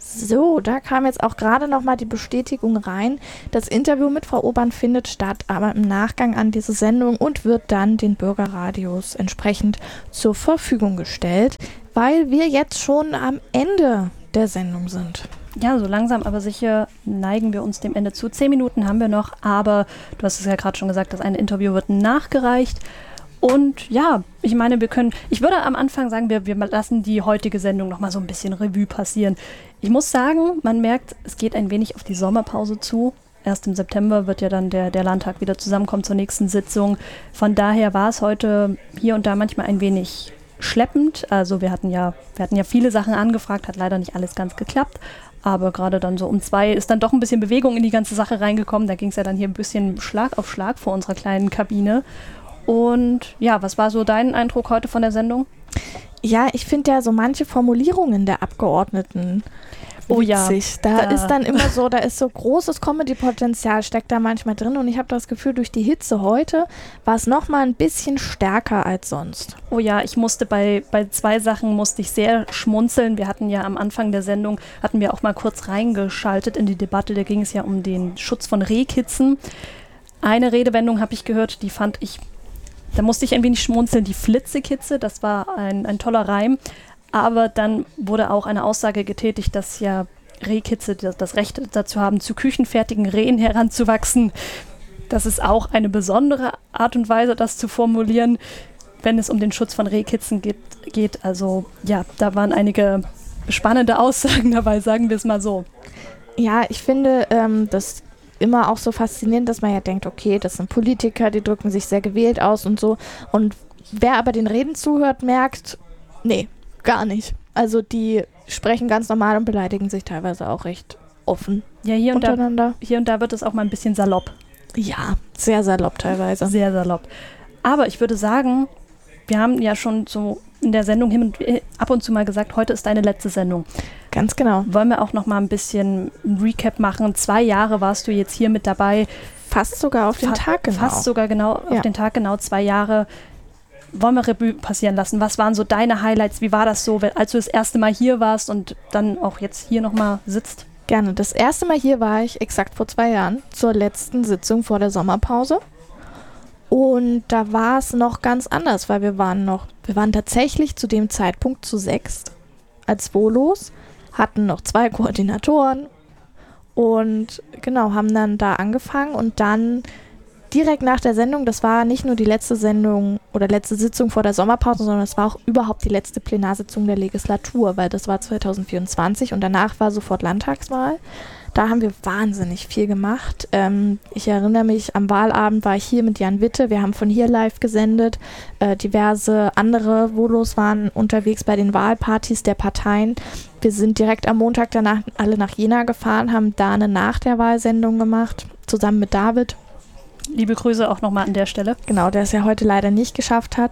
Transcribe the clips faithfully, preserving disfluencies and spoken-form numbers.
So, da kam jetzt auch gerade nochmal die Bestätigung rein. Das Interview mit Frau Obern findet statt, aber im Nachgang an diese Sendung und wird dann den Bürgerradios entsprechend zur Verfügung gestellt, weil wir jetzt schon am Ende der Sendung sind. Ja, so langsam aber sicher neigen wir uns dem Ende zu. Zehn Minuten haben wir noch, aber du hast es ja gerade schon gesagt, das eine Interview wird nachgereicht. Und ja, ich meine, wir können, ich würde am Anfang sagen, wir, wir lassen die heutige Sendung nochmal so ein bisschen Revue passieren. Ich muss sagen, man merkt, es geht ein wenig auf die Sommerpause zu. Erst im September wird ja dann der, der Landtag wieder zusammenkommen zur nächsten Sitzung. Von daher war es heute hier und da manchmal ein wenig schleppend. Also wir hatten ja, wir hatten ja viele Sachen angefragt, hat leider nicht alles ganz geklappt. Aber gerade dann so um zwei ist dann doch ein bisschen Bewegung in die ganze Sache reingekommen. Da ging es ja dann hier ein bisschen Schlag auf Schlag vor unserer kleinen Kabine. Und ja, was war so dein Eindruck heute von der Sendung? Ja, ich finde ja so manche Formulierungen der Abgeordneten oh witzig. Ja. Da ja. ist dann immer so, da ist so großes Comedy-Potenzial, steckt da manchmal drin. Und ich habe das Gefühl, durch die Hitze heute war es nochmal ein bisschen stärker als sonst. Oh ja, ich musste bei, bei zwei Sachen musste ich sehr schmunzeln. Wir hatten ja am Anfang der Sendung, hatten wir auch mal kurz reingeschaltet in die Debatte, da ging es ja um den Schutz von Rehkitzen. Eine Redewendung habe ich gehört, die fand ich, da musste ich ein wenig schmunzeln, die Flitzekitze, das war ein, ein toller Reim. Aber dann wurde auch eine Aussage getätigt, dass ja Rehkitze das, das Recht dazu haben, zu küchenfertigen Rehen heranzuwachsen. Das ist auch eine besondere Art und Weise, das zu formulieren, wenn es um den Schutz von Rehkitzen geht. geht. Also ja, da waren einige spannende Aussagen dabei, sagen wir es mal so. Ja, ich finde ähm, das immer auch so faszinierend, dass man ja denkt, okay, das sind Politiker, die drücken sich sehr gewählt aus und so. Und wer aber den Reden zuhört, merkt, nee, gar nicht. Also die sprechen ganz normal und beleidigen sich teilweise auch recht offen ja, hier und untereinander. Da, hier und da wird es auch mal ein bisschen salopp. Ja, sehr salopp teilweise. Sehr salopp. Aber ich würde sagen, wir haben ja schon so in der Sendung hin und, ab und zu mal gesagt, heute ist deine letzte Sendung. Ganz genau. Wollen wir auch noch mal ein bisschen ein Recap machen? Zwei Jahre warst du jetzt hier mit dabei. Fast sogar auf den Fa- Tag genau. Fast sogar genau ja. auf den Tag genau, zwei Jahre. Wollen wir Revue passieren lassen? Was waren so deine Highlights? Wie war das so, als du das erste Mal hier warst und dann auch jetzt hier noch mal sitzt? Gerne. Das erste Mal hier war ich exakt vor zwei Jahren zur letzten Sitzung vor der Sommerpause. Und da war es noch ganz anders, weil wir waren noch, wir waren tatsächlich zu dem Zeitpunkt zu sechst als Volos, hatten noch zwei Koordinatoren und genau, haben dann da angefangen und dann direkt nach der Sendung, das war nicht nur die letzte Sendung oder letzte Sitzung vor der Sommerpause, sondern es war auch überhaupt die letzte Plenarsitzung der Legislatur, weil das war zwanzig vierundzwanzig und danach war sofort Landtagswahl. Da haben wir wahnsinnig viel gemacht. Ähm, ich erinnere mich, am Wahlabend war ich hier mit Jan Witte. Wir haben von hier live gesendet. Äh, diverse andere Volos waren unterwegs bei den Wahlpartys der Parteien. Wir sind direkt am Montag danach alle nach Jena gefahren, haben da eine Nach der Wahlsendung gemacht, zusammen mit David. Liebe Grüße auch nochmal an der Stelle. Genau, der es ja heute leider nicht geschafft hat.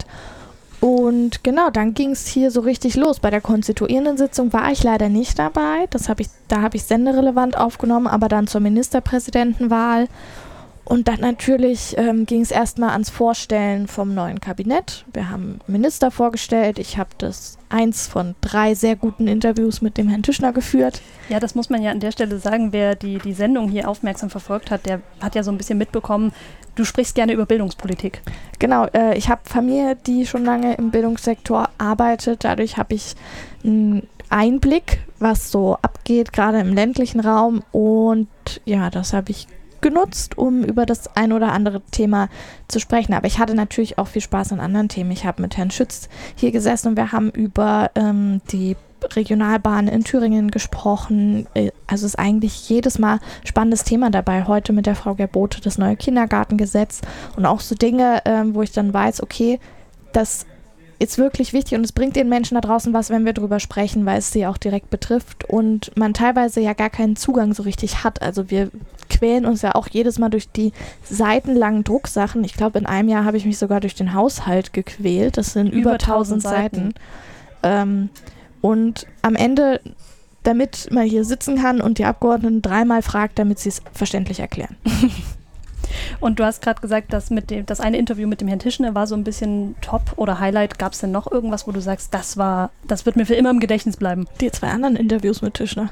Und genau, dann ging es hier so richtig los. Bei der konstituierenden Sitzung war ich leider nicht dabei. Das hab ich, da habe ich senderelevant aufgenommen, aber dann zur Ministerpräsidentenwahl. Und dann natürlich ähm, ging es erstmal ans Vorstellen vom neuen Kabinett. Wir haben Minister vorgestellt. Ich habe das eins von drei sehr guten Interviews mit dem Herrn Tischner geführt. Ja, das muss man ja an der Stelle sagen. Wer die, die Sendung hier aufmerksam verfolgt hat, der hat ja so ein bisschen mitbekommen, du sprichst gerne über Bildungspolitik. Genau, äh, ich habe Familie, die schon lange im Bildungssektor arbeitet. Dadurch habe ich einen Einblick, was so abgeht, gerade im ländlichen Raum. Und ja, das habe ich genutzt, um über das ein oder andere Thema zu sprechen. Aber ich hatte natürlich auch viel Spaß an anderen Themen. Ich habe mit Herrn Schütz hier gesessen und wir haben über ähm, die Regionalbahn in Thüringen gesprochen. Also ist eigentlich jedes Mal ein spannendes Thema dabei. Heute mit der Frau Gerbote das neue Kindergartengesetz und auch so Dinge, ähm, wo ich dann weiß, okay, das ist wirklich wichtig und es bringt den Menschen da draußen was, wenn wir drüber sprechen, weil es sie auch direkt betrifft und man teilweise ja gar keinen Zugang so richtig hat. Also wir quälen uns ja auch jedes Mal durch die seitenlangen Drucksachen. Ich glaube, in einem Jahr habe ich mich sogar durch den Haushalt gequält. Das sind über, über tausend Seiten. Seiten. Ähm, und am Ende, damit man hier sitzen kann und die Abgeordneten dreimal fragt, damit sie es verständlich erklären. Und du hast gerade gesagt, dass mit dem, das eine Interview mit dem Herrn Tischner war so ein bisschen Top oder Highlight. Gab es denn noch irgendwas, wo du sagst, das war, das wird mir für immer im Gedächtnis bleiben? Die zwei anderen Interviews mit Tischner.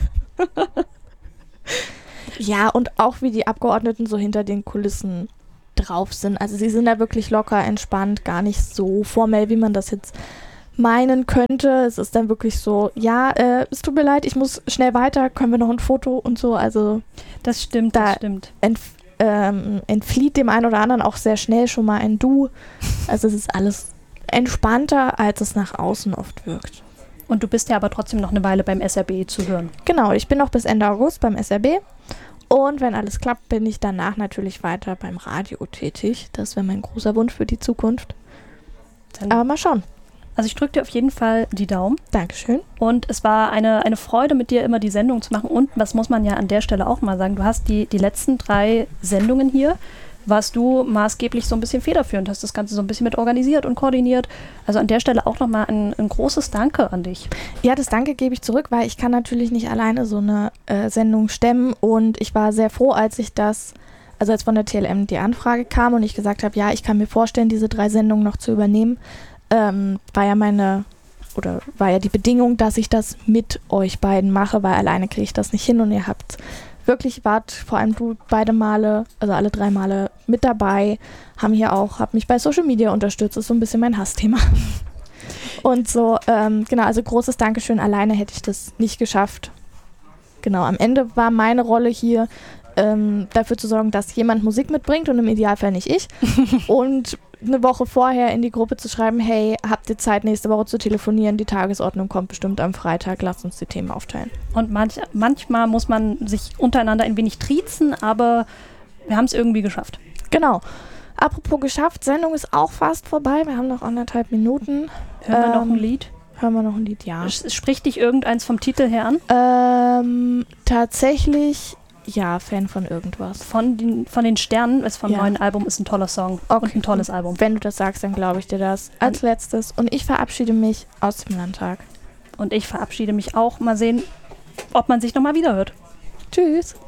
Ja, und auch wie die Abgeordneten so hinter den Kulissen drauf sind. Also sie sind da wirklich locker, entspannt, gar nicht so formell, wie man das jetzt meinen könnte. Es ist dann wirklich so, ja, äh, es tut mir leid, ich muss schnell weiter, können wir noch ein Foto und so. Also das stimmt, da das stimmt. Entf- ähm, entflieht dem einen oder anderen auch sehr schnell schon mal ein Du. Also es ist alles entspannter, als es nach außen oft wirkt. Und du bist ja aber trotzdem noch eine Weile beim S R B zu hören. Genau, ich bin noch bis Ende August beim S R B. Und wenn alles klappt, bin ich danach natürlich weiter beim Radio tätig. Das wäre mein großer Wunsch für die Zukunft. Dann Aber mal schauen. Also ich drücke dir auf jeden Fall die Daumen. Dankeschön. Und es war eine, eine Freude, mit dir immer die Sendung zu machen. Und was muss man ja an der Stelle auch mal sagen, du hast die, die letzten drei Sendungen hier, warst du maßgeblich so ein bisschen federführend, hast das Ganze so ein bisschen mit organisiert und koordiniert. Also an der Stelle auch nochmal ein, ein großes Danke an dich. Ja, das Danke gebe ich zurück, weil ich kann natürlich nicht alleine so eine äh, Sendung stemmen. Und ich war sehr froh, als ich das, also als von der T L M die Anfrage kam und ich gesagt habe, ja, ich kann mir vorstellen, diese drei Sendungen noch zu übernehmen. Ähm, war ja meine, oder war ja die Bedingung, dass ich das mit euch beiden mache, weil alleine kriege ich das nicht hin und ihr habt wirklich, wart vor allem du beide Male, also alle drei Male mit dabei, haben hier auch, hab mich bei Social Media unterstützt, ist so ein bisschen mein Hassthema. Und so, ähm, genau, also großes Dankeschön, alleine hätte ich das nicht geschafft. Genau, am Ende war meine Rolle hier, ähm, dafür zu sorgen, dass jemand Musik mitbringt und im Idealfall nicht ich. Und eine Woche vorher in die Gruppe zu schreiben, hey, habt ihr Zeit, nächste Woche zu telefonieren, die Tagesordnung kommt bestimmt am Freitag, lasst uns die Themen aufteilen. Und manch, manchmal muss man sich untereinander ein wenig triezen, aber wir haben es irgendwie geschafft. Genau. Apropos geschafft, Sendung ist auch fast vorbei, wir haben noch anderthalb Minuten. Hören wir ähm, noch ein Lied? Hören wir noch ein Lied, ja. S- Spricht dich irgendeins vom Titel her an? Ähm, tatsächlich, ja, Fan von irgendwas. Von den, von den Sternen, ist vom Ja. neuen Album, ist ein toller Song Okay. und ein tolles Album. Wenn du das sagst, dann glaube ich dir das. Als letztes. Und ich verabschiede mich aus dem Landtag. Und ich verabschiede mich auch. Mal sehen, ob man sich nochmal wiederhört. Tschüss.